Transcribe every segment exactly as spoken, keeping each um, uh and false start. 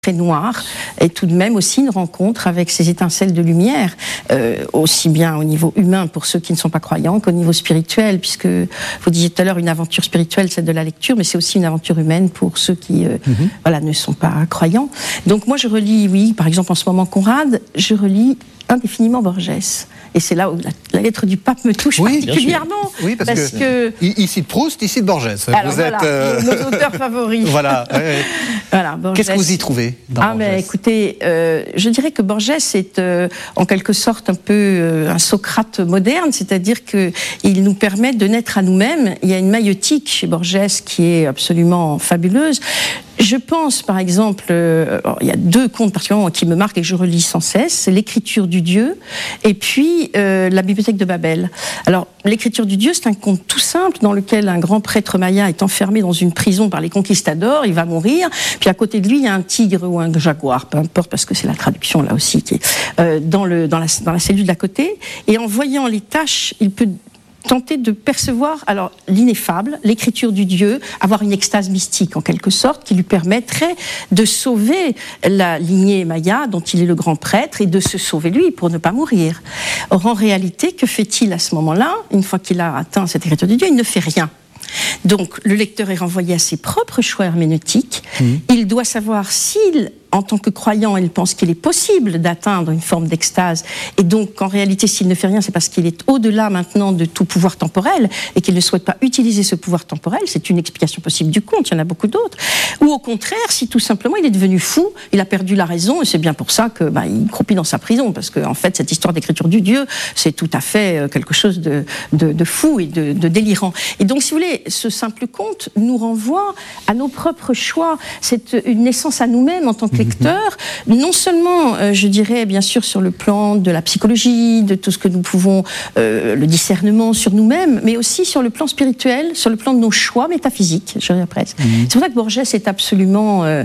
très noir est tout de même aussi une rencontre avec ces étincelles de lumière, euh, aussi bien au niveau humain pour ceux qui ne sont pas croyants qu'au niveau spirituel, puisque vous disiez tout à l'heure une aventure spirituelle, c'est de la lecture, mais c'est aussi une aventure humaine pour ceux qui euh, mm-hmm. voilà, ne sont pas croyants. Donc moi je relis, oui, par exemple en ce moment Conrad, je relis indéfiniment Borges. Et c'est là où la, la lettre du pape me touche oui, particulièrement. Oui, parce, parce que, que... Ici de Proust, ici de Borges. Alors vous voilà, êtes, euh... nos auteurs favoris. Voilà. Ouais, ouais. Voilà Borges. Qu'est-ce que vous y trouvez dans Ah, Borges? mais écoutez, euh, je dirais que Borges est euh, en quelque sorte un peu euh, un Socrate moderne, c'est-à-dire qu'il nous permet de naître à nous-mêmes. Il y a une maïeutique chez Borges qui est absolument fabuleuse. Je pense, par exemple, euh, il y a deux contes particulièrement qui me marquent et que je relis sans cesse, c'est l'écriture du Dieu et puis euh, la bibliothèque de Babel. Alors, l'écriture du Dieu, c'est un conte tout simple dans lequel un grand prêtre maya est enfermé dans une prison par les conquistadors, il va mourir, puis à côté de lui, il y a un tigre ou un jaguar, peu importe, parce que c'est la traduction là aussi, qui est euh, dans, le, dans, la, dans la cellule d'à côté, et en voyant les tâches, il peut tenter de percevoir alors l'ineffable, l'écriture du Dieu, avoir une extase mystique en quelque sorte qui lui permettrait de sauver la lignée maya dont il est le grand prêtre et de se sauver lui pour ne pas mourir. Or en réalité, que fait-il à ce moment-là? Une fois qu'il a atteint cette écriture du Dieu, il ne fait rien. Donc le lecteur est renvoyé à ses propres choix herméneutiques. Mmh. Il doit savoir s'il, en tant que croyant, il pense qu'il est possible d'atteindre une forme d'extase, et donc en réalité s'il ne fait rien, c'est parce qu'il est au-delà maintenant de tout pouvoir temporel et qu'il ne souhaite pas utiliser ce pouvoir temporel. C'est une explication possible du conte, il y en a beaucoup d'autres. Ou au contraire, si tout simplement il est devenu fou, il a perdu la raison, et c'est bien pour ça que bah, il croupit dans sa prison, parce qu'en en fait cette histoire d'écriture du Dieu, c'est tout à fait quelque chose de, de, de fou et de, de délirant. Et donc si vous voulez, ce simple conte nous renvoie à nos propres choix. C'est une naissance à nous-mêmes en tant que lecteurs, non seulement, euh, je dirais, bien sûr, sur le plan de la psychologie, de tout ce que nous pouvons, euh, le discernement sur nous-mêmes, mais aussi sur le plan spirituel, sur le plan de nos choix métaphysiques, je dirais presque. Mmh. C'est pour ça que Borges est absolument... Euh,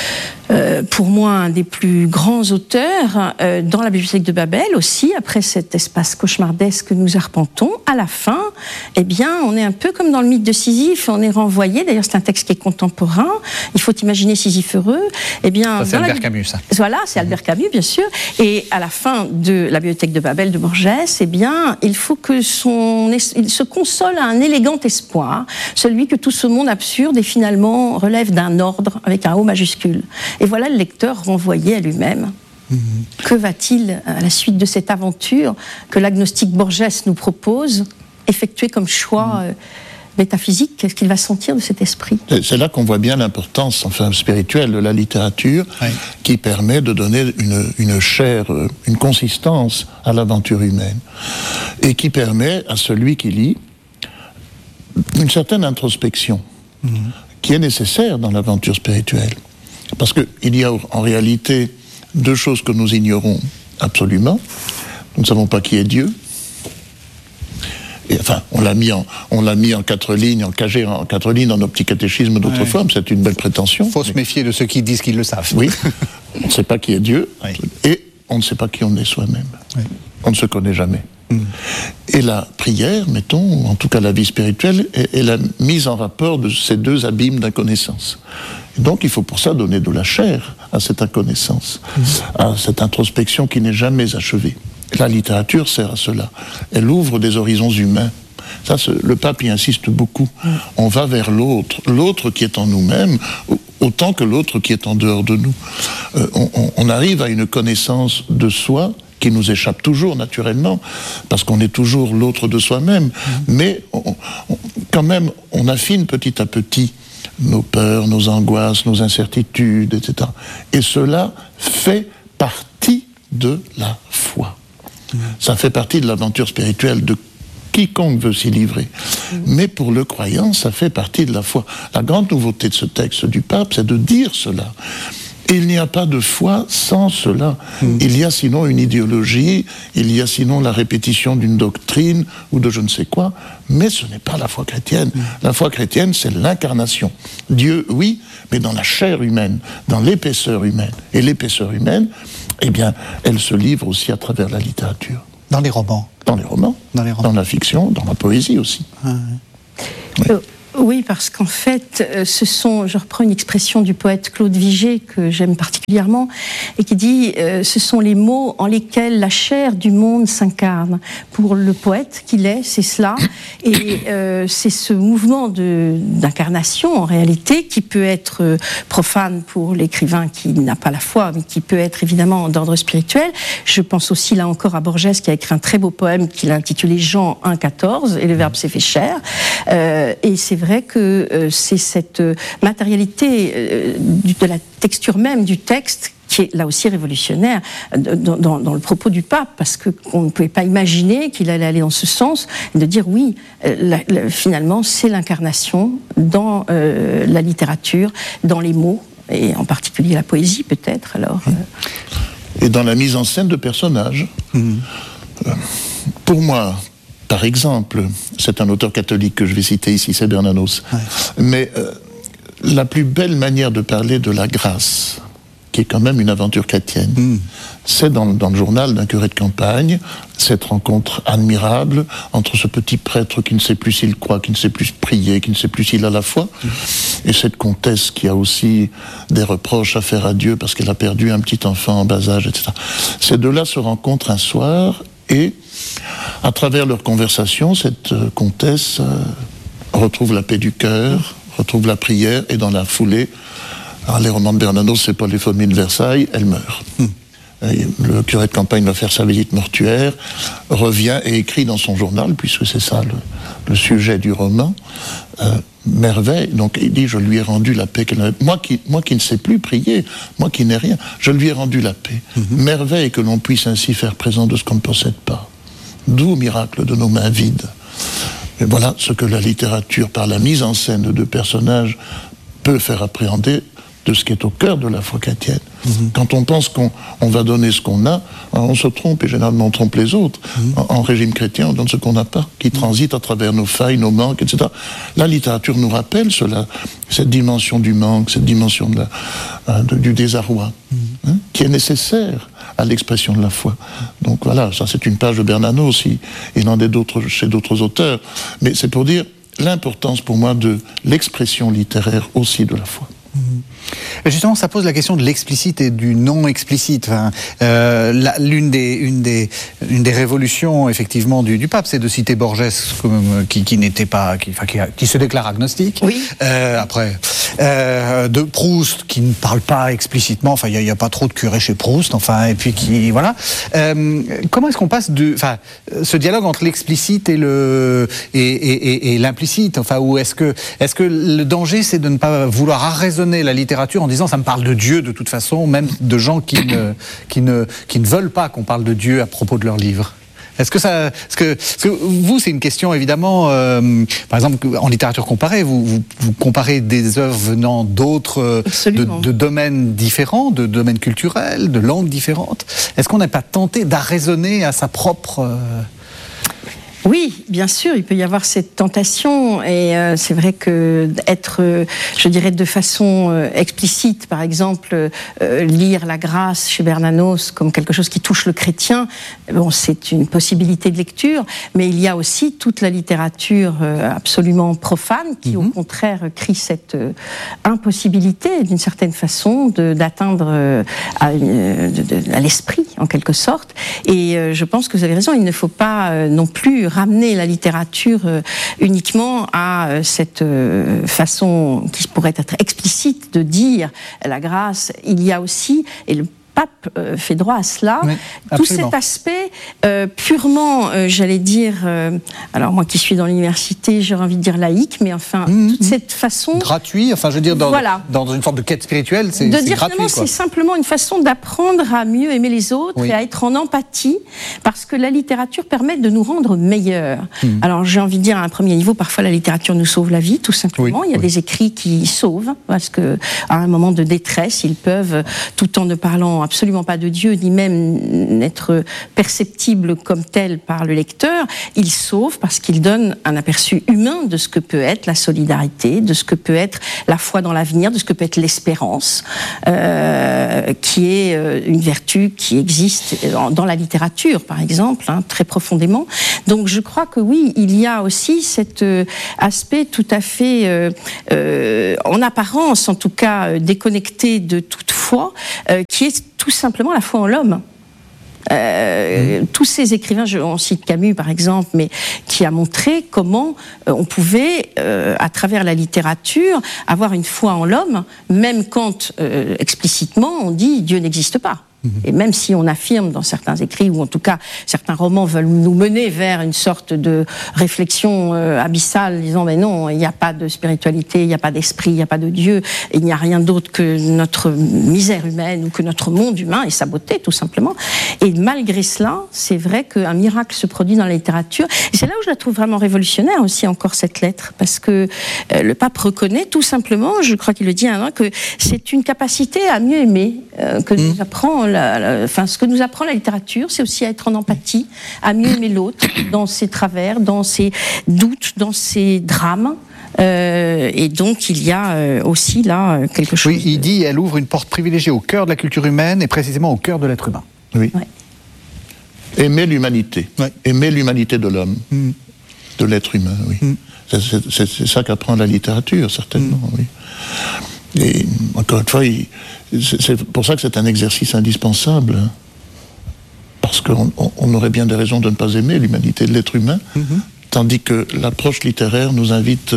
Euh, pour moi, un des plus grands auteurs, euh, dans la bibliothèque de Babel aussi, après cet espace cauchemardesque que nous arpentons, à la fin, eh bien, on est un peu comme dans le mythe de Sisyphe, on est renvoyé, d'ailleurs c'est un texte qui est contemporain, il faut imaginer Sisyphe heureux, eh bien... Ça, c'est Albert la... Camus, ça. Voilà, c'est Albert Camus, bien sûr, et à la fin de la bibliothèque de Babel de Borges, eh bien, il faut que son... il se console à un élégant espoir, celui que tout ce monde absurde et finalement relève d'un ordre avec un O majuscule. Et voilà le lecteur renvoyé à lui-même. Mmh. Que va-t-il, à la suite de cette aventure que l'agnostique Borges nous propose, effectuer comme choix mmh. euh, métaphysique? Qu'est-ce qu'il va sentir de cet esprit? C'est là qu'on voit bien l'importance enfin, spirituelle de la littérature, oui. qui permet de donner une, une chair, une consistance à l'aventure humaine, et qui permet à celui qui lit une certaine introspection, mmh. qui est nécessaire dans l'aventure spirituelle. Parce qu'il y a en réalité deux choses que nous ignorons absolument. Nous ne savons pas qui est Dieu. Et, enfin, on l'a mis en, on l'a mis en quatre lignes, en cagé en quatre lignes dans nos petits catéchismes d'autrefois, ouais. C'est une belle prétention. Il faut mais... se méfier de ceux qui disent qu'ils le savent. Oui, on ne sait pas qui est Dieu, oui. Et on ne sait pas qui on est soi-même. Oui. On ne se connaît jamais. Mmh. Et la prière, mettons, en tout cas la vie spirituelle, est, est la mise en rapport de ces deux abîmes d'inconnaissance. Et donc il faut pour ça donner de la chair à cette inconnaissance, mmh. à cette introspection qui n'est jamais achevée. La littérature sert à cela. Elle ouvre des horizons humains. Ça, le pape y insiste beaucoup. Mmh. On va vers l'autre, l'autre qui est en nous-mêmes, autant que l'autre qui est en dehors de nous. Euh, on, on, on arrive à une connaissance de soi qui nous échappe toujours naturellement, parce qu'on est toujours l'autre de soi-même, mmh. mais on, on, quand même, on affine petit à petit nos peurs, nos angoisses, nos incertitudes, et cetera. Et cela fait partie de la foi. Mmh. Ça fait partie de l'aventure spirituelle de quiconque veut s'y livrer. Mmh. Mais pour le croyant, ça fait partie de la foi. La grande nouveauté de ce texte du pape, c'est de dire cela. Il n'y a pas de foi sans cela. Mmh. Il y a sinon une idéologie, il y a sinon la répétition d'une doctrine ou de je ne sais quoi, mais ce n'est pas la foi chrétienne. Mmh. La foi chrétienne, c'est l'incarnation. Dieu, oui, mais dans la chair humaine, dans l'épaisseur humaine. Et l'épaisseur humaine, eh bien, elle se livre aussi à travers la littérature. Dans les romans. Dans les romans, dans, les romans. Dans la fiction, dans la poésie aussi. Ah, oui. euh, Oui, parce qu'en fait, ce sont, je reprends une expression du poète Claude Vigée que j'aime particulièrement, et qui dit euh, ce sont les mots en lesquels la chair du monde s'incarne. Pour le poète qu'il est, c'est cela, et euh, c'est ce mouvement de, d'incarnation en réalité qui peut être profane pour l'écrivain qui n'a pas la foi, mais qui peut être évidemment d'ordre spirituel. Je pense aussi là encore à Borges qui a écrit un très beau poème qu'il a intitulé Jean un quatorze, et le verbe s'est fait chair. Euh, et c'est vrai que euh, c'est cette matérialité euh, de la texture même du texte qui est là aussi révolutionnaire dans, dans, dans le propos du pape, parce qu'on ne pouvait pas imaginer qu'il allait aller dans ce sens, et de dire oui, la, la, finalement c'est l'incarnation dans euh, la littérature, dans les mots, et en particulier la poésie peut-être. Alors, euh... Et dans la mise en scène de personnages. Mmh. Euh, pour moi, par exemple, c'est un auteur catholique que je vais citer ici, c'est Bernanos. Ouais. Mais euh, la plus belle manière de parler de la grâce, qui est quand même une aventure chrétienne, mmh. c'est dans, dans le journal d'un curé de campagne, cette rencontre admirable entre ce petit prêtre qui ne sait plus s'il croit, qui ne sait plus prier, qui ne sait plus s'il a la foi, mmh. et cette comtesse qui a aussi des reproches à faire à Dieu parce qu'elle a perdu un petit enfant en bas âge, et cetera. Ces deux-là se rencontrent un soir, et à travers leur conversation, cette euh, comtesse euh, retrouve la paix du cœur, retrouve la prière, et dans la foulée, alors les romans de Bernanos, c'est pas les familles de Versailles, elle meurt. Mmh. Et le curé de campagne va faire sa visite mortuaire, revient et écrit dans son journal, puisque c'est ça le, le sujet du roman, euh, merveille. Donc il dit, je lui ai rendu la paix qu'elle avait. Moi qui, moi qui ne sais plus prier, moi qui n'ai rien, je lui ai rendu la paix. Mmh. Merveille que l'on puisse ainsi faire présent de ce qu'on ne possède pas. Doux miracle de nos mains vides. Et voilà ce que la littérature, par la mise en scène de deux personnages, peut faire appréhender de ce qui est au cœur de la foi chrétienne. Mmh. Quand on pense qu'on on va donner ce qu'on a, on se trompe, et généralement on trompe les autres. Mmh. En, en régime chrétien, on donne ce qu'on n'a pas, qui transite à travers nos failles, nos manques, et cetera. La littérature nous rappelle cela, cette dimension du manque, cette dimension de la, euh, de, du désarroi, mmh. hein, qui est nécessaire à l'expression de la foi. Donc voilà, ça c'est une page de Bernanos, il, il en est d'autres chez d'autres auteurs, mais c'est pour dire l'importance pour moi de l'expression littéraire aussi de la foi. Justement, ça pose la question de l'explicite et du non explicite. Enfin, euh, la, l'une des, une des, une des révolutions effectivement du, du pape, c'est de citer Borges comme, qui, qui n'était pas, qui, enfin, qui, qui se déclare agnostique. Oui. Euh, après, euh, de Proust qui ne parle pas explicitement. Enfin, il n'y a, a pas trop de curés chez Proust. Enfin, et puis qui, voilà. Euh, comment est-ce qu'on passe de, enfin, ce dialogue entre l'explicite et le et, et, et, et l'implicite. Enfin, ou est-ce que, est-ce que le danger, c'est de ne pas vouloir arraisonner la littérature en disant ça me parle de Dieu de toute façon, même de gens qui ne, qui ne, qui ne veulent pas qu'on parle de Dieu à propos de leurs livres. Est-ce que ça, est-ce que, est-ce que vous, c'est une question évidemment, euh, par exemple en littérature comparée, vous, vous, vous comparez des œuvres venant d'autres, de, de domaines différents, de domaines culturels, de langues différentes. Est-ce qu'on n'est pas tenté d'arraisonner à sa propre euh, Oui, bien sûr, il peut y avoir cette tentation, et euh, c'est vrai que être, euh, je dirais de façon euh, explicite, par exemple, euh, lire la grâce chez Bernanos comme quelque chose qui touche le chrétien, bon, c'est une possibilité de lecture, mais il y a aussi toute la littérature euh, absolument profane qui, mm-hmm. au contraire, crie cette euh, impossibilité, d'une certaine façon, de, d'atteindre euh, à, euh, de, de, à l'esprit, en quelque sorte. Et euh, je pense que vous avez raison, il ne faut pas euh, non plus ramener la littérature euh, uniquement à euh, cette euh, façon qui pourrait être explicite de dire la grâce. Il y a aussi, et le pape euh, fait droit à cela, oui, tout cet aspect euh, purement, euh, j'allais dire, euh, alors moi qui suis dans l'université, j'aurais envie de dire laïque, mais enfin, mmh, toute mmh. cette façon... Gratuit, enfin je veux dire, dans, voilà. dans une sorte de quête spirituelle, c'est, de c'est dire gratuit. Finalement, c'est simplement une façon d'apprendre à mieux aimer les autres, oui. et à être en empathie, parce que la littérature permet de nous rendre meilleurs. Mmh. Alors j'ai envie de dire, à un premier niveau, parfois la littérature nous sauve la vie, tout simplement. Oui, Il y a oui. des écrits qui sauvent, parce que à un moment de détresse, ils peuvent, tout en ne parlant absolument pas de Dieu, ni même n'être perceptibles comme tels par le lecteur, ils sauvent parce qu'ils donnent un aperçu humain de ce que peut être la solidarité, de ce que peut être la foi dans l'avenir, de ce que peut être l'espérance, euh, qui est une vertu qui existe dans la littérature, par exemple, hein, très profondément. Donc je crois que oui, il y a aussi cet euh, aspect tout à fait, euh, euh, en apparence en tout cas, euh, déconnecté de toute foi, euh, qui est tout simplement la foi en l'homme. Euh, mmh. Tous ces écrivains, je, on cite Camus par exemple, mais qui a montré comment euh, on pouvait, euh, à travers la littérature, avoir une foi en l'homme, même quand euh, explicitement on dit Dieu n'existe pas. Et même si on affirme dans certains écrits, ou en tout cas certains romans veulent nous mener vers une sorte de réflexion euh, abyssale, disant mais non, il n'y a pas de spiritualité, il n'y a pas d'esprit, il n'y a pas de Dieu, il n'y a rien d'autre que notre misère humaine ou que notre monde humain et sa beauté tout simplement. Et malgré cela, c'est vrai qu'un miracle se produit dans la littérature. Et c'est là où je la trouve vraiment révolutionnaire aussi encore cette lettre, parce que euh, le pape reconnaît tout simplement, je crois qu'il le dit un an, que c'est une capacité à mieux aimer euh, que nous apprend La, la, enfin, ce que nous apprend la littérature, c'est aussi à être en empathie, à mieux aimer l'autre, dans ses travers, dans ses doutes, dans ses drames. Euh, et donc, il y a euh, aussi là quelque chose. Oui, il dit, elle ouvre une porte privilégiée au cœur de la culture humaine et précisément au cœur de l'être humain. Oui. Ouais. Aimer l'humanité. Ouais. Aimer l'humanité de l'homme, mm. de l'être humain, oui. Mm. C'est, c'est, c'est ça qu'apprend la littérature, certainement, mm. oui. Et encore une fois, il, c'est pour ça que c'est un exercice indispensable, hein, parce qu'on on aurait bien des raisons de ne pas aimer l'humanité de l'être humain, mm-hmm. tandis que l'approche littéraire nous invite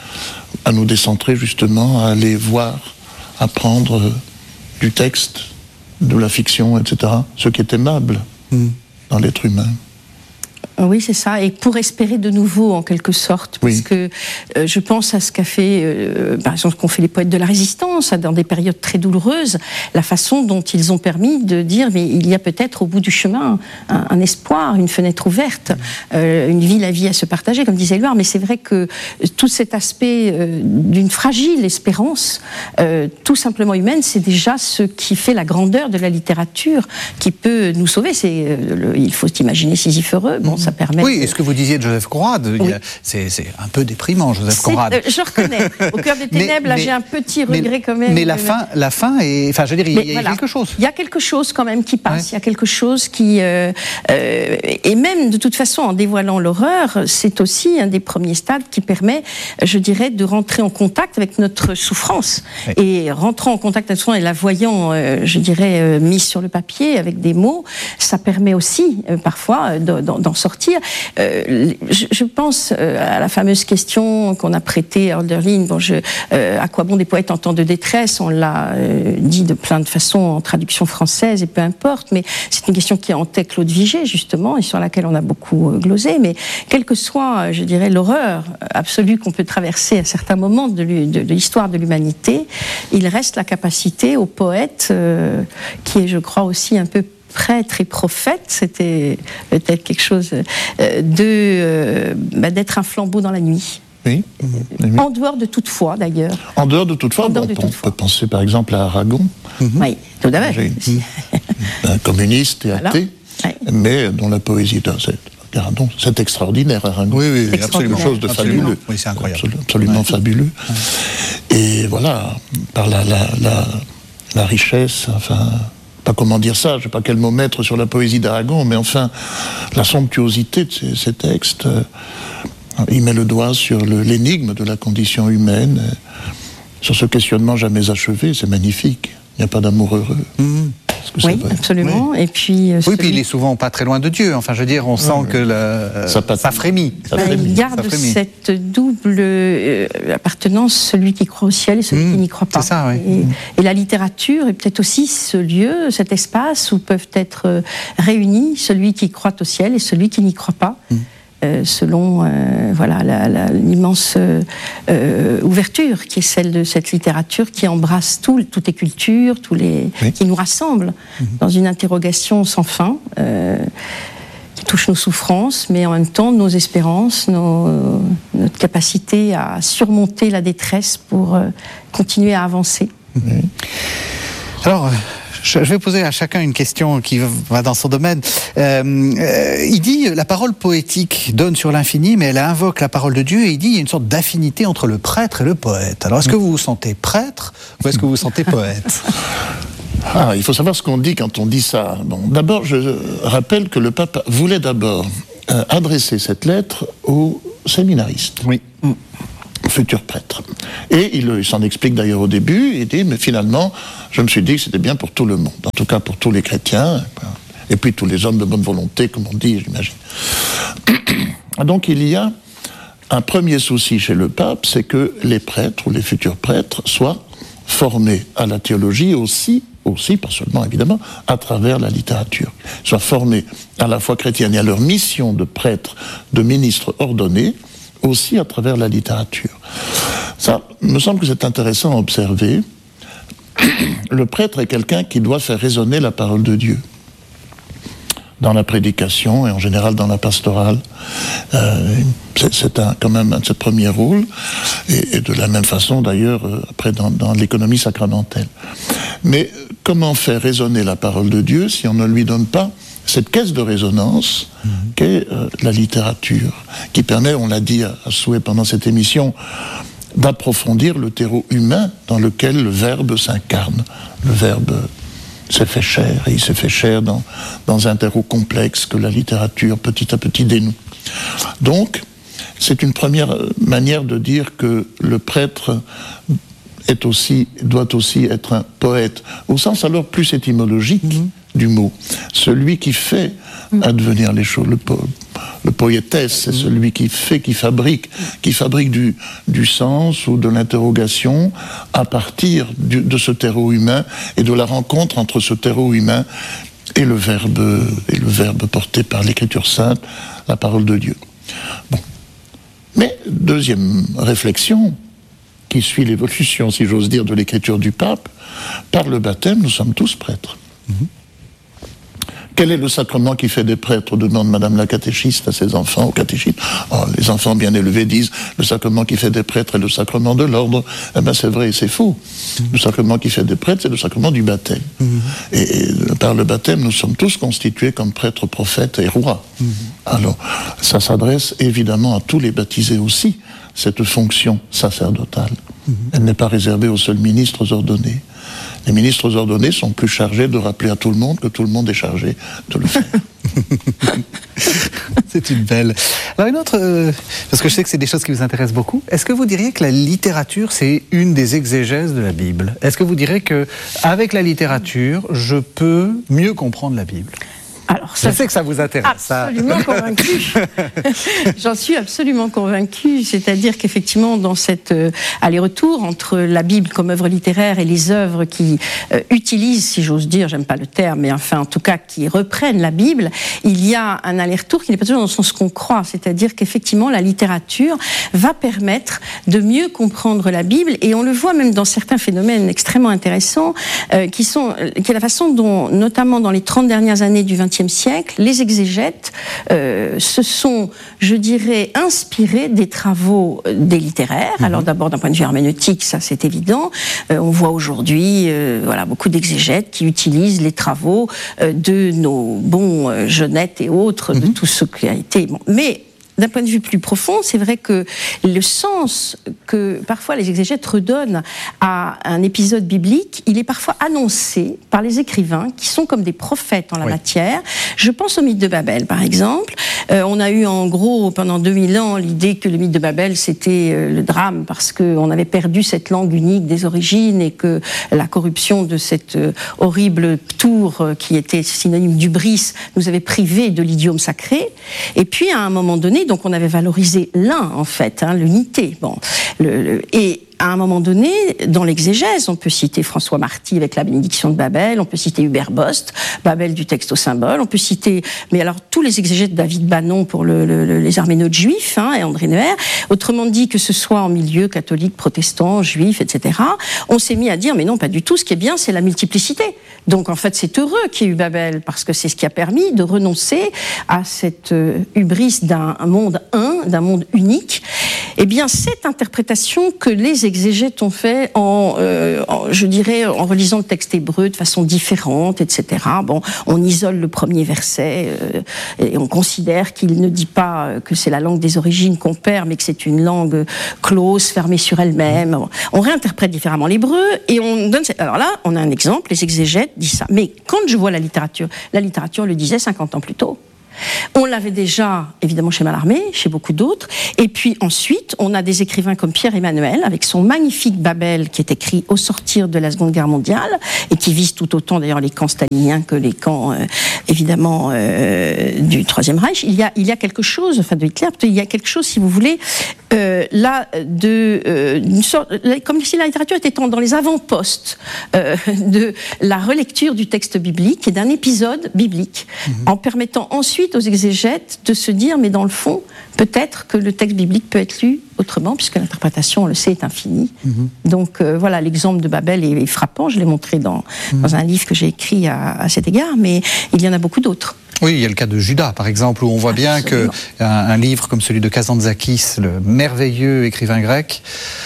à nous décentrer justement, à aller voir, apprendre du texte, de la fiction, et cetera, ce qui est aimable mm. dans l'être humain. Oui, c'est ça. Et pour espérer de nouveau, en quelque sorte, parce oui. que euh, je pense à ce qu'a fait, euh, par exemple, qu'ont fait les poètes de la Résistance, dans des périodes très douloureuses, la façon dont ils ont permis de dire, mais il y a peut-être au bout du chemin un, un espoir, une fenêtre ouverte, euh, une vie, la vie à se partager, comme disait Éluard. Mais c'est vrai que tout cet aspect euh, d'une fragile espérance, euh, tout simplement humaine, c'est déjà ce qui fait la grandeur de la littérature, qui peut nous sauver. C'est, euh, le, il faut imaginer Sisyphe heureux. Bon, ça permet. Oui, de... et ce que vous disiez de Joseph Conrad, oui. a, c'est, c'est un peu déprimant, Joseph c'est, Conrad. Euh, je reconnais. Au cœur des ténèbres, mais, là, mais, j'ai un petit regret mais, quand même. Mais la fin, la fin est. Enfin, je veux dire, il y a voilà. quelque chose. Il y a quelque chose quand même qui passe. Ouais. Il y a quelque chose qui. Euh, euh, et même, de toute façon, en dévoilant l'horreur, c'est aussi un des premiers stades qui permet, je dirais, de rentrer en contact avec notre souffrance. Ouais. Et rentrant en contact avec notre souffrance et la voyant, euh, je dirais, euh, mise sur le papier avec des mots, ça permet aussi, euh, parfois, de, d'en, d'en sortir. Euh, Je, je pense à la fameuse question qu'on a prêtée à Hölderlin, bon, je, euh, à quoi bon des poètes en temps de détresse, on l'a euh, dit de plein de façons en traduction française et peu importe, mais c'est une question qui hantait Claude Vigée justement et sur laquelle on a beaucoup euh, glosé, mais quelle que soit, je dirais, l'horreur absolue qu'on peut traverser à certains moments de, de, de l'histoire de l'humanité, il reste la capacité au poète, euh, qui est je crois aussi un peu prêtre et prophète, c'était peut-être quelque chose euh, de euh, bah, d'être un flambeau dans la nuit. Oui. oui. En dehors de toute foi, d'ailleurs. En dehors de toute foi, bon, de on toute peut foi. penser par exemple à Aragon. Mm-hmm. Oui, tout à fait. Un communiste et athée, voilà. oui. mais dont la poésie est Regardons, c'est extraordinaire, Aragon. Oui, oui, absolument. Quelque chose de absolument. fabuleux. Oui, c'est incroyable. Absolument, absolument ouais. fabuleux. Ouais. Et voilà, par la, la, la, la richesse, enfin... pas comment dire ça, je ne sais pas quel mot mettre sur la poésie d'Aragon, mais enfin, la somptuosité de ces, ces textes, euh, il met le doigt sur le, l'énigme de la condition humaine, euh, sur ce questionnement jamais achevé, c'est magnifique, il n'y a pas d'amour heureux. Mmh. Oui, absolument. Oui. Et puis, euh, oui, celui... puis il est souvent pas très loin de Dieu. Enfin, je veux dire, on sent oui, que le, euh, ça, ça frémit. Ça frémit. Il garde ça frémit. Cette double euh, appartenance, celui qui croit au ciel et celui mmh, qui n'y croit pas. C'est ça, oui. Et, mmh. et la littérature est peut-être aussi ce lieu, cet espace où peuvent être euh, réunis celui qui croit au ciel et celui qui n'y croit pas. Mmh. Euh, selon euh, voilà, la, la, l'immense euh, ouverture qui est celle de cette littérature qui embrasse tout, toutes les cultures, tous les, oui. qui nous rassemble mmh. dans une interrogation sans fin, euh, qui touche nos souffrances, mais en même temps nos espérances, nos, notre capacité à surmonter la détresse pour euh, continuer à avancer. Mmh. Alors, Je vais poser à chacun une question qui va dans son domaine. Euh, euh, il dit, la parole poétique donne sur l'infini, mais elle invoque la parole de Dieu, et il dit, il y a une sorte d'affinité entre le prêtre et le poète. Alors, est-ce que vous vous sentez prêtre ou est-ce que vous vous sentez poète? Ah, il faut savoir ce qu'on dit quand on dit ça. Bon, d'abord, je rappelle que le pape voulait d'abord euh, adresser cette lettre aux séminaristes. Oui. Futurs prêtres. Et il, il s'en explique d'ailleurs au début, il dit, mais finalement, je me suis dit que c'était bien pour tout le monde, en tout cas pour tous les chrétiens, et puis tous les hommes de bonne volonté, comme on dit, j'imagine. Donc il y a un premier souci chez le pape, c'est que les prêtres, ou les futurs prêtres, soient formés à la théologie aussi, aussi, pas seulement évidemment, à travers la littérature. Soient formés à la foi chrétienne et à leur mission de prêtre, de ministre ordonné, aussi à travers la littérature. Ça me semble que c'est intéressant à observer. Le prêtre est quelqu'un qui doit faire résonner la parole de Dieu dans la prédication et en général dans la pastorale. Euh, c'est c'est un, quand même un de ses premiers rôles, et, et de la même façon d'ailleurs euh, après dans, dans l'économie sacramentelle. Mais comment faire résonner la parole de Dieu si on ne lui donne pas cette caisse de résonance mmh. qu'est euh, la littérature, qui permet, on l'a dit à, à souhait pendant cette émission, d'approfondir le terreau humain dans lequel le Verbe s'incarne. Le Verbe s'est fait chair, et il s'est fait chair dans, dans un terreau complexe que la littérature petit à petit dénoue. Donc, c'est une première manière de dire que le prêtre est aussi, doit aussi être un poète, au sens alors plus étymologique mmh. du mot. Celui qui fait advenir les choses. Le, po- le poétesse, c'est celui qui fait, qui fabrique, qui fabrique du, du sens ou de l'interrogation à partir du, de ce terreau humain et de la rencontre entre ce terreau humain et le verbe, et le verbe porté par l'Écriture sainte, la parole de Dieu. Bon. Mais, deuxième réflexion, qui suit l'évolution, si j'ose dire, de l'écriture du pape, par le baptême, nous sommes tous prêtres. Mmh. Quel est le sacrement qui fait des prêtres, demande Madame la catéchiste à ses enfants, au catéchisme. Oh, les enfants bien élevés disent, le sacrement qui fait des prêtres est le sacrement de l'ordre. Eh bien, c'est vrai et c'est faux. Mmh. Le sacrement qui fait des prêtres, c'est le sacrement du baptême. Mmh. Et, et par le baptême, nous sommes tous constitués comme prêtres, prophètes et rois. Mmh. Alors, ça s'adresse évidemment à tous les baptisés aussi, cette fonction sacerdotale. Mmh. Elle n'est pas réservée aux seuls ministres ordonnés. Les ministres ordonnés sont plus chargés de rappeler à tout le monde que tout le monde est chargé de le faire. C'est une belle... Alors une autre, euh, parce que je sais que c'est des choses qui vous intéressent beaucoup, est-ce que vous diriez que la littérature, c'est une des exégèses de la Bible? Est-ce que vous diriez qu'avec la littérature, je peux mieux comprendre la Bible? Alors, ça, je sais que ça vous intéresse. Absolument convaincue. J'en suis absolument convaincue. C'est-à-dire qu'effectivement, dans cet euh, aller-retour entre la Bible comme œuvre littéraire et les œuvres qui euh, utilisent, si j'ose dire, j'aime pas le terme, mais enfin, en tout cas, qui reprennent la Bible, il y a un aller-retour qui n'est pas toujours dans le sens qu'on croit. C'est-à-dire qu'effectivement, la littérature va permettre de mieux comprendre la Bible, et on le voit même dans certains phénomènes extrêmement intéressants, euh, qui sont, qui est la façon dont, notamment dans les trente dernières années du vingtième siècle, les exégètes euh, se sont, je dirais, inspirés des travaux des littéraires. Mmh. Alors d'abord d'un point de vue herméneutique, ça c'est évident. Euh, on voit aujourd'hui, euh, voilà, beaucoup d'exégètes qui utilisent les travaux euh, de nos bons euh, Genette et autres, mmh. de tout ce qui a été. Bon. Mais d'un point de vue plus profond, c'est vrai que le sens que parfois les exégètes redonnent à un épisode biblique, il est parfois annoncé par les écrivains qui sont comme des prophètes en la oui. matière. Je pense au mythe de Babel, par exemple. Euh, on a eu en gros pendant deux mille ans l'idée que le mythe de Babel c'était euh, le drame parce qu'on avait perdu cette langue unique des origines et que la corruption de cette euh, horrible tour euh, qui était synonyme d'hubris nous avait privés de l'idiome sacré. Et puis à un moment donné, donc on avait valorisé l'un en fait, hein, l'unité. Bon, le, le, et à un moment donné, dans l'exégèse, on peut citer François Marty avec la bénédiction de Babel, on peut citer Hubert Bost, Babel du texte au symbole, on peut citer, mais alors tous les exégètes de David Bannon pour le, le, les herméneutes juifs, hein, et André Neuer. Autrement dit, que ce soit en milieu catholique, protestant, juif, et cetera, on s'est mis à dire, mais non, pas du tout, ce qui est bien, c'est la multiplicité. Donc en fait, c'est heureux qu'il y ait eu Babel, parce que c'est ce qui a permis de renoncer à cette euh, hubris d'un monde un, d'un monde unique. Eh bien, cette interprétation que les exégètes ont fait en, euh, en, je dirais, en relisant le texte hébreu de façon différente, et cetera. Bon, on isole le premier verset euh, et on considère qu'il ne dit pas que c'est la langue des origines qu'on perd, mais que c'est une langue close, fermée sur elle-même. On réinterprète différemment l'hébreu et on donne. Alors là, on a un exemple. Les exégètes disent ça. Mais quand je vois la littérature, la littérature le disait cinquante ans plus tôt. On l'avait déjà, évidemment, chez Mallarmé, chez beaucoup d'autres. Et puis ensuite, on a des écrivains comme Pierre Emmanuel, avec son magnifique Babel, qui est écrit au sortir de la Seconde Guerre mondiale, et qui vise tout autant, d'ailleurs, les camps staliniens que les camps, euh, évidemment, euh, du Troisième Reich. Il y a, il y a quelque chose, enfin de Hitler, il y a quelque chose, si vous voulez, euh, là, de, euh, une sorte, comme si la littérature était dans les avant-postes euh, de la relecture du texte biblique et d'un épisode biblique, mmh. en permettant ensuite aux exégètes de se dire, mais dans le fond, peut-être que le texte biblique peut être lu autrement, puisque l'interprétation, on le sait, est infinie. Mm-hmm. Donc euh, voilà, l'exemple de Babel est, est frappant, je l'ai montré dans, mm-hmm. dans un livre que j'ai écrit à, à cet égard, mais il y en a beaucoup d'autres. Oui, il y a le cas de Judas, par exemple, où on voit bien qu'un un livre comme celui de Kazantzakis, le merveilleux écrivain grec,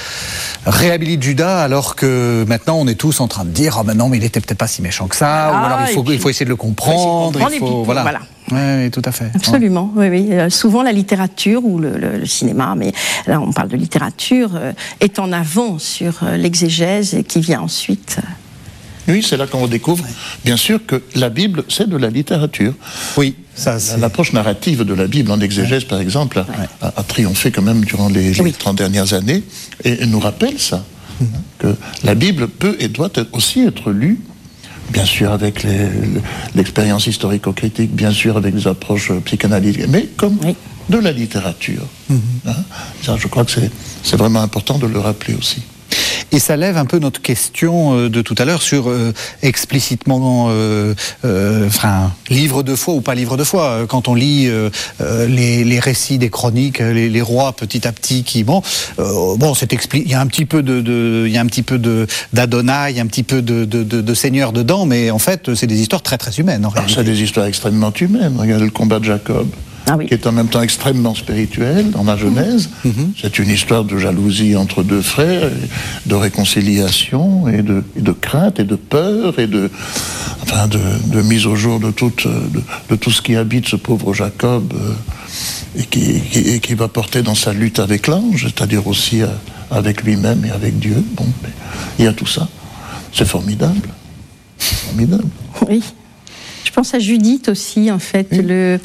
réhabilite Judas, alors que maintenant on est tous en train de dire « Ah, oh, ben non, mais il était peut-être pas si méchant que ça ah, » ou alors il faut, puis, il faut essayer de le comprendre. Il faut, il faut, voilà. voilà. Oui, tout à fait. Absolument, oui, oui. Euh, souvent la littérature ou le, le, le cinéma, mais là on parle de littérature, euh, est en avant sur euh, l'exégèse et qui vient ensuite... Euh... Oui, c'est là qu'on découvre, bien sûr, que la Bible, c'est de la littérature. Oui, ça, c'est... L'approche narrative de la Bible en exégèse, par exemple, a, a, a triomphé quand même durant les, les oui. trente dernières années, et, et nous rappelle ça, mmh. que la Bible peut et doit être, aussi être lue, bien sûr avec les, l'expérience historico-critique, bien sûr avec des approches psychanalytiques, mais comme oui. de la littérature. Mmh. Hein? Ça, je crois que c'est, c'est vraiment important de le rappeler aussi. Et ça lève un peu notre question de tout à l'heure sur euh, explicitement, euh, euh, enfin, livre de foi ou pas livre de foi. Quand on lit euh, les, les récits des chroniques, les, les rois petit à petit qui, bon, euh, bon, c'est expli- il y a un petit peu de, de il y a un petit peu de d'Adonai, il y a un petit peu de, de, de, de Seigneur dedans, mais en fait, c'est des histoires très très humaines. En réalité. C'est des histoires extrêmement humaines. Regardez le combat de Jacob. Ah oui. Qui est en même temps extrêmement spirituel dans la Genèse. Mmh. C'est une histoire de jalousie entre deux frères, de réconciliation et de, et de crainte et de peur et de, enfin de, de mise au jour de tout, de, de tout ce qui habite ce pauvre Jacob euh, et, qui, qui, et qui va porter dans sa lutte avec l'ange, c'est-à-dire aussi euh, avec lui-même et avec Dieu. Bon, mais il y a tout ça. C'est formidable. Formidable. Oui. Je pense à Judith aussi, en fait, oui. le,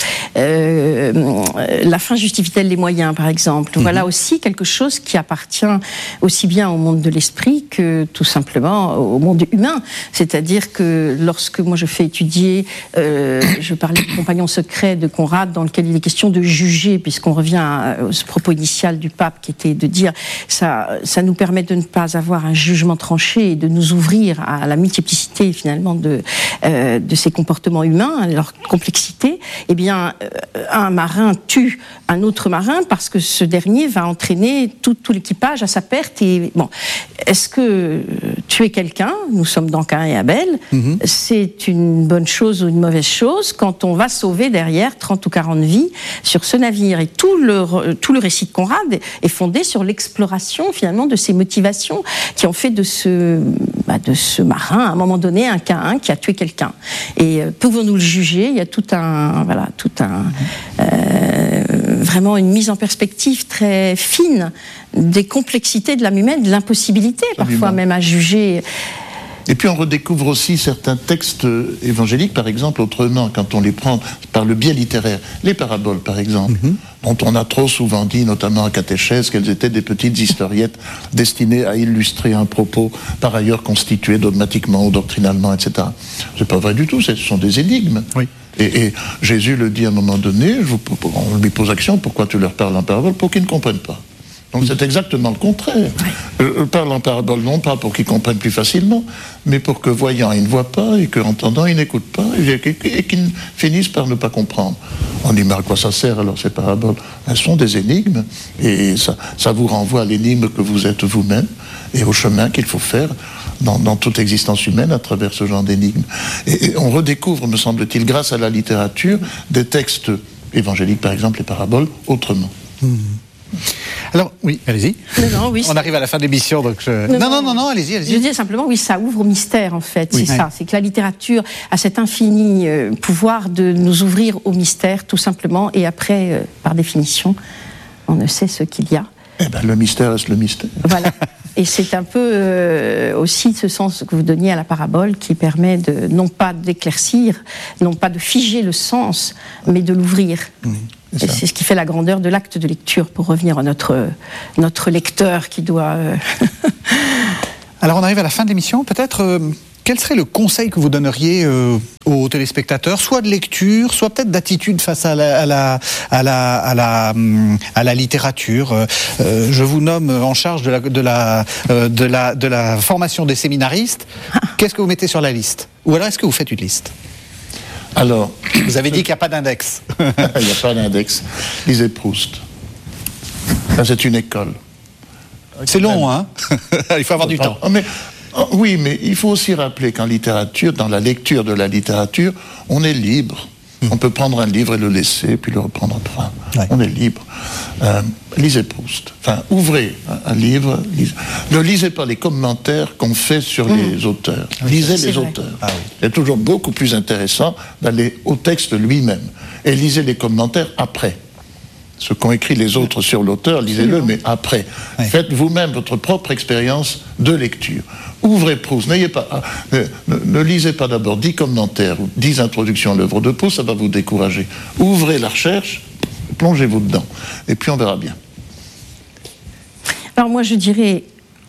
euh, la fin justifie-t-elle les moyens, par exemple. Mm-hmm. Voilà aussi quelque chose qui appartient aussi bien au monde de l'esprit que tout simplement au monde humain. C'est-à-dire que lorsque moi je fais étudier, euh, je parlais du compagnon secret de Conrad, dans lequel il est question de juger, puisqu'on revient à, à ce propos initial du pape qui était de dire ça, ça nous permet de ne pas avoir un jugement tranché et de nous ouvrir à la multiplicité finalement de, euh, de ces comportements humains, leur complexité. Eh bien, un marin tue un autre marin parce que ce dernier va entraîner tout, tout l'équipage à sa perte. Et bon, est-ce que tuer quelqu'un, nous sommes dans Caïn et Abel, mm-hmm. c'est une bonne chose ou une mauvaise chose quand on va sauver derrière trente ou quarante vies sur ce navire? Et tout le, tout le récit de Conrad est fondé sur l'exploration finalement de ces motivations qui ont fait de ce, bah, de ce marin à un moment donné un Caïn qui a tué quelqu'un. Et euh, pouvons-nous le juger? Il y a tout un, voilà, tout un, euh, vraiment une mise en perspective très fine des complexités de l'âme humaine, de l'impossibilité parfois même à juger. Et puis on redécouvre aussi certains textes évangéliques, par exemple, autrement, quand on les prend par le biais littéraire. Les paraboles, par exemple, mm-hmm. dont on a trop souvent dit, notamment en catéchèse, qu'elles étaient des petites historiettes destinées à illustrer un propos, par ailleurs constitué dogmatiquement ou doctrinalement, et cetera. C'est pas vrai du tout, ce sont des énigmes. Oui. Et, et Jésus le dit à un moment donné, je vous, on lui pose action, pourquoi tu leur parles en parabole? Pour qu'ils ne comprennent pas. Donc c'est exactement le contraire. Euh, je parle en parabole non pas pour qu'ils comprennent plus facilement, mais pour que voyant ils ne voient pas et qu'entendant ils n'écoutent pas et, et, et qu'ils finissent par ne pas comprendre. On dit mais à quoi ça sert alors ces paraboles? Elles sont des énigmes et ça, ça vous renvoie à l'énigme que vous êtes vous-même et au chemin qu'il faut faire dans, dans toute existence humaine à travers ce genre d'énigmes. Et, et on redécouvre, me semble-t-il, grâce à la littérature, des textes évangéliques par exemple, les paraboles, autrement. Mmh. Alors, oui, allez-y. Non, non, oui, on arrive à la fin de l'émission, donc je... Non, non, non, non, non, non, allez-y, allez-y. Je dis simplement, oui, ça ouvre au mystère, en fait. Oui. C'est Ouais. ça. C'est que la littérature a cet infini euh, pouvoir de nous ouvrir au mystère, tout simplement. Et après, euh, par définition, on ne sait ce qu'il y a. Eh ben, le mystère reste le mystère. Voilà. Et c'est un peu euh, aussi ce sens que vous donniez à la parabole qui permet de, non pas d'éclaircir, non pas de figer le sens, mais de l'ouvrir. Mmh, c'est, c'est ce qui fait la grandeur de l'acte de lecture, pour revenir à notre, notre lecteur qui doit... Euh... Alors on arrive à la fin de l'émission, peut-être... Euh... Quel serait le conseil que vous donneriez euh, aux téléspectateurs, soit de lecture, soit peut-être d'attitude face à la, à la, à la, à la, à la littérature. euh, Je vous nomme en charge de la, de, la, euh, de, la, de la formation des séminaristes. Qu'est-ce que vous mettez sur la liste? Ou alors est-ce que vous faites une liste? Alors, vous avez dit qu'il n'y a pas d'index. Il n'y a pas d'index. Lisez Proust. Ça, c'est une école. C'est long, hein. Il faut avoir du temps. Oh, mais, oh, oui, mais il faut aussi rappeler qu'en littérature, dans la lecture de la littérature, on est libre. Mmh. On peut prendre un livre et le laisser, puis le reprendre après. Ouais. On est libre. Euh, lisez Proust. Enfin, ouvrez un, un livre. Lisez. Ne lisez pas les commentaires qu'on fait sur mmh. les auteurs. Oui, lisez les vrai. auteurs. Ah, oui. C'est toujours beaucoup plus intéressant d'aller au texte lui-même. Et lisez les commentaires après. Ce qu'ont écrit les autres sur l'auteur, lisez-le, mais après. Oui. Faites vous-même votre propre expérience de lecture. Ouvrez Proust. N'ayez pas, ne, ne, ne lisez pas d'abord dix commentaires ou dix introductions à l'œuvre de Proust, ça va vous décourager. Ouvrez la recherche, plongez-vous dedans, et puis on verra bien. Alors moi, je dirais...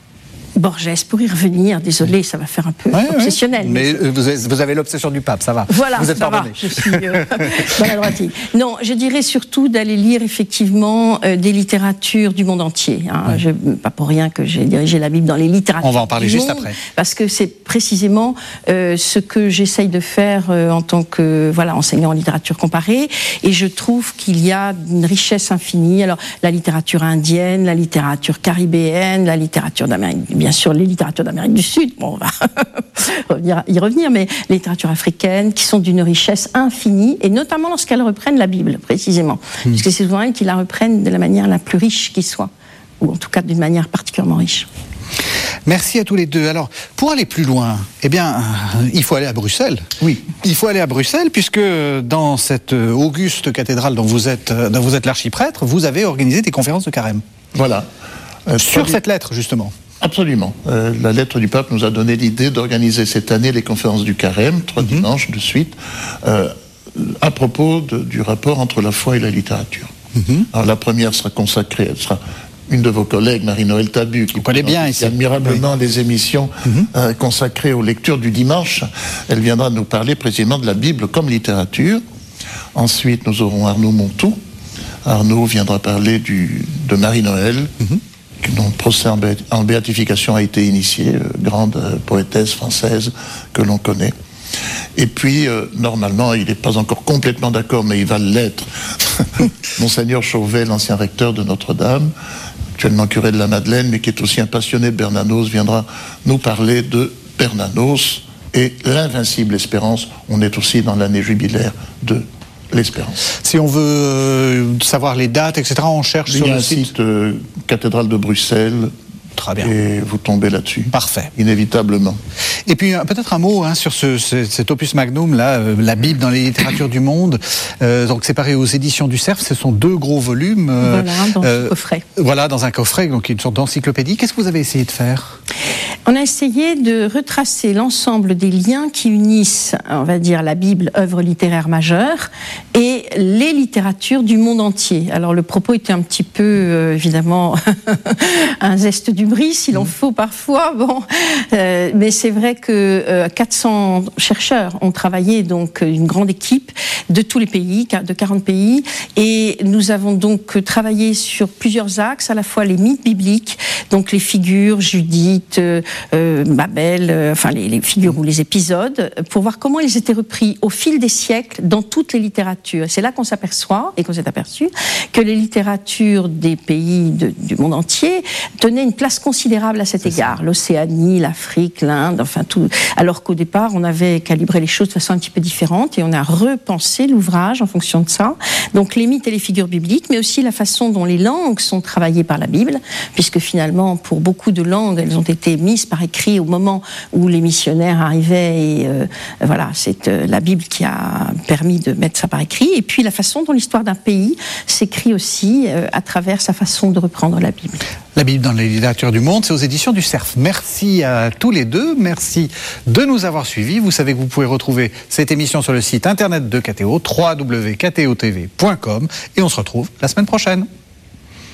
Borges, pour y revenir, désolé, ça va faire un peu ouais, obsessionnel. Ouais. Mais, mais vous, avez, vous avez l'obsession du pape, ça va. Voilà, vous êtes ça pardonné. va, je suis euh, dans la droite ligne. Non, je dirais surtout d'aller lire effectivement euh, des littératures du monde entier. Hein. Ouais. Je, pas pour rien que j'ai dirigé la Bible dans les littératures. On va en parler du juste monde, après. Parce que c'est précisément euh, ce que j'essaye de faire euh, en tant que voilà, enseignant en littérature comparée. Et je trouve qu'il y a une richesse infinie. Alors, la littérature indienne, la littérature caribéenne, la littérature d'Amérique, bien sûr, les littératures d'Amérique du Sud, bon, on va revenir, y revenir, mais les littératures africaines qui sont d'une richesse infinie, et notamment lorsqu'elles reprennent la Bible, précisément. Mmh. Parce que c'est souvent elles qui la reprennent de la manière la plus riche qui soit, ou en tout cas d'une manière particulièrement riche. Merci à tous les deux. Alors, pour aller plus loin, eh bien, euh, il faut aller à Bruxelles. Oui. Il faut aller à Bruxelles, puisque dans cette auguste cathédrale dont vous êtes, dont vous êtes l'archiprêtre, vous avez organisé des conférences de carême. Voilà. Euh, Sur cette lettre, justement. Absolument. Euh, la lettre du pape nous a donné l'idée d'organiser cette année les conférences du carême, trois mm-hmm. dimanches de suite, euh, à propos de, du rapport entre la foi et la littérature. Mm-hmm. Alors, la première sera consacrée, elle sera une de vos collègues, Marie-Noëlle Tabu, qui connaît bien ici. admirablement oui. les émissions mm-hmm. euh, consacrées aux lectures du dimanche. Elle viendra nous parler précisément de la Bible comme littérature. Ensuite, nous aurons Arnaud Montou. Arnaud viendra parler du, de Marie-Noëlle, mm-hmm. dont le procès en, bé- en béatification a été initié, euh, grande euh, poétesse française que l'on connaît. Et puis, euh, normalement, il n'est pas encore complètement d'accord, mais il va l'être. Monseigneur Chauvet, l'ancien recteur de Notre-Dame, actuellement curé de la Madeleine, mais qui est aussi un passionné de Bernanos, viendra nous parler de Bernanos et l'invincible espérance. On est aussi dans l'année jubilaire de l'Espérance. Si on veut euh, savoir les dates, et cetera, on cherche il sur y a le un site, site euh, cathédrale de Bruxelles. Très bien. Et vous tombez là-dessus. Parfait. Inévitablement. Et puis peut-être un mot hein, sur ce, ce, cet opus magnum, là, euh, la Bible dans les littératures du monde, euh, donc séparé aux éditions du Cerf. Ce sont deux gros volumes. Euh, voilà, dans euh, un coffret. Voilà, dans un coffret, donc une sorte d'encyclopédie. Qu'est-ce que vous avez essayé de faire ? On a essayé de retracer l'ensemble des liens qui unissent, on va dire, la Bible, œuvre littéraire majeure, et les littératures du monde entier. Alors le propos était un petit peu, euh, évidemment, un zeste d'hubris, s'il en faut parfois, bon, euh, mais c'est vrai que euh, quatre cents chercheurs ont travaillé, donc une grande équipe de tous les pays, de quarante pays, et nous avons donc travaillé sur plusieurs axes, à la fois les mythes bibliques, donc les figures, Judith, euh, euh, Babel, euh, enfin les, les figures ou les épisodes, pour voir comment ils étaient repris au fil des siècles dans toutes les littératures. C'est là qu'on s'aperçoit, et qu'on s'est aperçu, que les littératures des pays de, du monde entier tenaient une place considérable à cet C'est égard. Ça. L'Océanie, l'Afrique, l'Inde, enfin tout. Alors qu'au départ, on avait calibré les choses de façon un petit peu différente, et on a repensé penser l'ouvrage en fonction de ça. Donc les mythes et les figures bibliques, mais aussi la façon dont les langues sont travaillées par la Bible, puisque finalement, pour beaucoup de langues, elles ont été mises par écrit au moment où les missionnaires arrivaient. Et euh, voilà, c'est euh, la Bible qui a permis de mettre ça par écrit. Et puis la façon dont l'histoire d'un pays s'écrit aussi euh, à travers sa façon de reprendre la Bible. La Bible dans les littératures du monde, c'est aux éditions du Cerf. Merci à tous les deux, merci de nous avoir suivis. Vous savez que vous pouvez retrouver cette émission sur le site internet de K T O, w w w point k t o t v point com, et on se retrouve la semaine prochaine.